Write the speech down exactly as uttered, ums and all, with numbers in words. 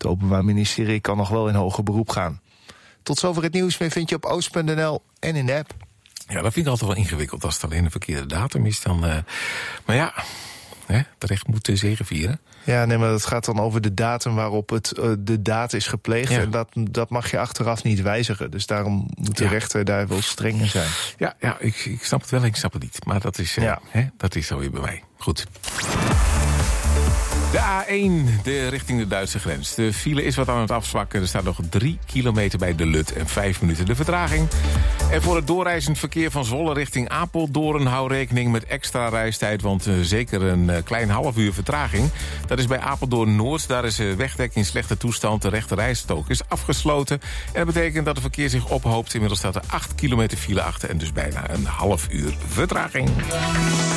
Het Openbaar Ministerie kan nog wel in hoger beroep gaan. Tot zover het nieuws. Meer vind je op oost punt n l en in de app. Ja, dat vind ik altijd wel ingewikkeld als het alleen een verkeerde datum is. Dan, uh, maar ja, hè, de recht moet uh, zegevieren. Ja, nee, maar dat gaat dan over de datum waarop het, uh, de daad is gepleegd. Ja. En dat, dat mag je achteraf niet wijzigen. Dus daarom moet de ja. rechter daar wel streng in zijn. Ja, ja ik, ik snap het wel en ik snap het niet. Maar dat is, uh, ja. hè, dat is zo weer bij mij. Goed. De A één, de richting de Duitse grens. De file is wat aan het afzwakken. Er staat nog drie kilometer bij de Lut en vijf minuten de vertraging. En voor het doorreizend verkeer van Zwolle richting Apeldoorn... hou rekening met extra reistijd, want uh, zeker een uh, klein half uur vertraging. Dat is bij Apeldoorn-Noord. Daar is de wegdek in slechte toestand. De rechte rijstrook is afgesloten. En dat betekent dat het verkeer zich ophoopt. Inmiddels staat er acht kilometer file achter en dus bijna een half uur vertraging.